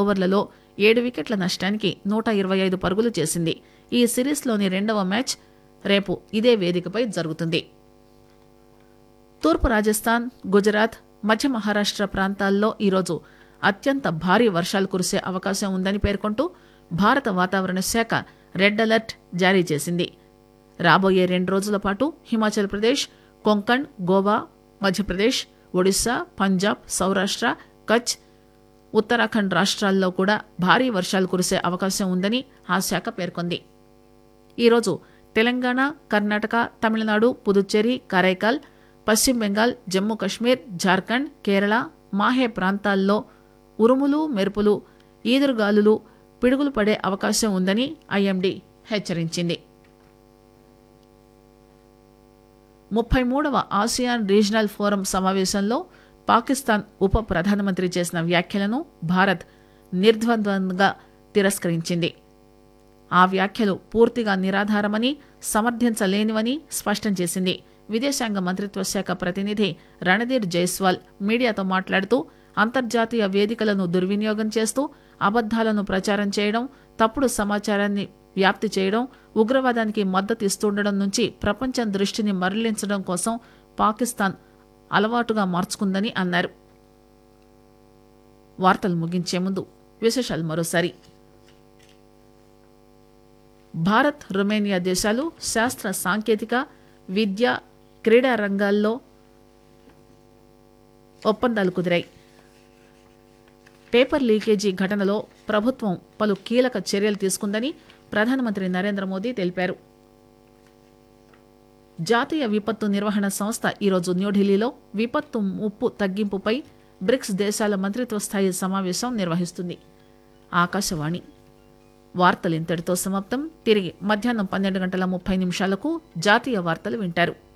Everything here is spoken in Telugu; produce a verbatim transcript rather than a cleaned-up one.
ఓవర్లలో ఏడు వికెట్ల నష్టానికి నూట ఇరవై ఐదు పరుగులు చేసింది. ఈ సిరీస్లోని రెండవ మ్యాచ్ రేపు ఇదే వేదికపై జరుగుతుంది. తూర్పు రాజస్థాన్, గుజరాత్, మధ్య మహారాష్ట్ర ప్రాంతాల్లో ఈరోజు అత్యంత భారీ వర్షాలు కురిసే అవకాశం ఉందని పేర్కొంటూ భారత వాతావరణ శాఖ రెడ్ అలర్ట్ జారీ చేసింది. రాబోయే రెండు రోజుల పాటు హిమాచల్ ప్రదేశ్, కొంకణ్, గోవా, మధ్యప్రదేశ్, ఒడిశా, పంజాబ్, సౌరాష్ట్ర, కచ్, ఉత్తరాఖండ్ రాష్ట్రాల్లో కూడా భారీ వర్షాలు కురిసే అవకాశం ఉందని ఆ శాఖ పేర్కొంది. ఈరోజు తెలంగాణ, కర్ణాటక, తమిళనాడు, పుదుచ్చేరి, కరైకాల్, పశ్చిమ బెంగాల్, జమ్మూ కశ్మీర్, జార్ఖండ్, కేరళ, మాహే ప్రాంతాల్లో ఉరుములు, మెరుపులు, ఈదురుగాలులు, పిడుగులు పడే అవకాశం ఉందని ఐఎండీ హెచ్చరించింది. ముప్పై మూడవ ఆసియాన్ రీజనల్ ఫోరం సమావేశంలో పాకిస్తాన్ ఉప ప్రధానమంత్రి చేసిన వ్యాఖ్యలను భారత్ నిర్ద్వంద్వంగా తిరస్కరించింది. ఆ వ్యాఖ్యలు పూర్తిగా నిరాధారమని, సమర్థించలేనివని స్పష్టం చేసింది. విదేశాంగ మంత్రిత్వ శాఖ ప్రతినిధి రణధీర్ జైస్వాల్ మీడియాతో మాట్లాడుతూ అంతర్జాతీయ వేదికలను దుర్వినియోగం చేస్తూ అబద్దాలను ప్రచారం చేయడం, తప్పుడు సమాచారాన్ని వ్యాప్తి చేయడం, ఉగ్రవాదానికి మద్దతు ఇస్తుండడం నుంచి ప్రపంచం దృష్టిని మరలించడం కోసం పాకిస్తాన్ అలవాటుగా మార్చుకుందని అన్నారు. వార్తలు ముగించే ముందు విశేషాలు మరోసారి. భారత్, రొమేనియా దేశాలు శాస్త్ర సాంకేతిక, విద్య, క్రీడా రంగాల్లో ఒప్పందాలు కుదిరాయి. పేపర్ లీకేజీ ఘటనలో ప్రభుత్వం పలు కీలక చర్యలు తీసుకుందని ప్రధానమంత్రి నరేంద్ర మోదీ తెలిపారు. జాతీయ విపత్తు నిర్వహణ సంస్థ ఈరోజు న్యూఢిల్లీలో విపత్తు ముప్పు తగ్గింపుపై బ్రిక్స్ దేశాల మంత్రిత్వ స్థాయి సమావేశం నిర్వహిస్తుంది. ఆకాశవాణి వార్తలు ఇంతటితో సమాప్తం. తిరిగి మధ్యాహ్నం పన్నెండు గంటల ముప్పై నిమిషాలకు జాతీయ వార్తలు వింటారు.